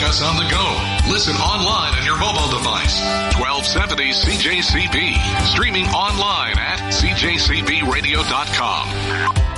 us on the go. Listen online on your mobile device. 1270 CJCB. Streaming online at cjcbradio.com.